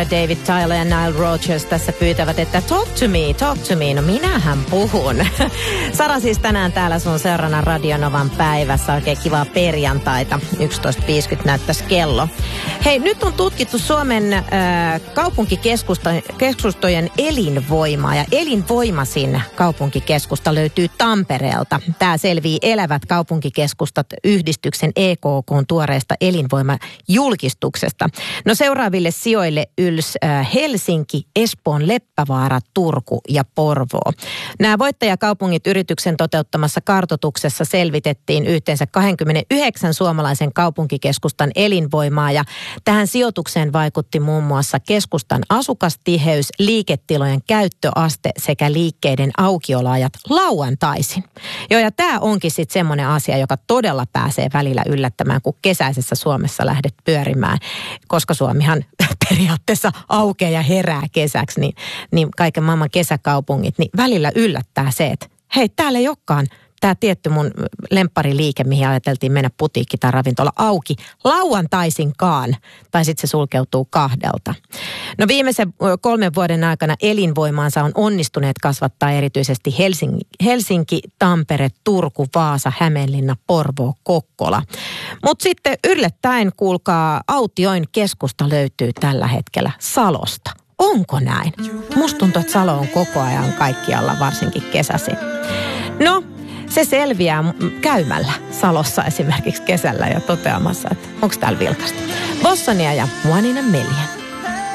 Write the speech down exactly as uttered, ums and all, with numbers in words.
David Tyler ja Nile Rodgers tässä pyytävät, että talk to me, talk to me. No minähän puhun. Sara siis tänään täällä sun seurana Radionovan päivässä. Oikein kivaa perjantaita. yksitoista viisikymmentä näyttäisi kello. Hei, nyt on tutkittu Suomen äh, kaupunkikeskustojen elinvoimaa. Ja elinvoimasin kaupunkikeskusta löytyy Tampereelta. Tämä selvii Elävät kaupunkikeskustat yhdistyksen E K K:n tuoreesta elinvoimajulkistuksesta. No seuraaville sijoille yls äh, Helsinki, Espoon, Leppävaara, Turku ja Porvoo. Nämä voittajakaupungit yrityksen toteuttamassa kartoituksessa selvitettiin yhteensä kaksikymmentäyhdeksän suomalaisen kaupunkikeskustan elinvoimaa ja tähän sijoitukseen vaikutti muun muassa keskustan asukastiheys, liiketilojen käyttöaste sekä liikkeiden aukioloajat lauantaisin. Joo, ja tämä onkin sitten semmoinen asia, joka todella pääsee välillä yllättämään, kun kesäisessä Suomessa lähdet pyörimään, koska Suomihan periaatteessa aukeaa ja herää kesäksi, niin, niin kaiken maailman kesäkaupungit, niin välillä yllättää se, että hei, täällä ei olekaan tämä tietty mun lemppariliike, mihin ajateltiin mennä putiikki tai ravintola auki lauantaisinkaan, tai sitten se sulkeutuu kahdelta. No viimeisen kolmen vuoden aikana elinvoimaansa on onnistuneet kasvattaa erityisesti Helsinki, Helsinki Tampere, Turku, Vaasa, Hämeenlinna, Porvoo, Kokkola. Mutta sitten yllättäen, kuulkaa, autioin keskusta löytyy tällä hetkellä Salosta. Onko näin? Musta tuntuu, että Salo on koko ajan kaikkialla, varsinkin kesäsi. No, se selviää käymällä Salossa esimerkiksi kesällä ja toteamassa, että onko täällä vilkasta. Bossonia ja One in a Million.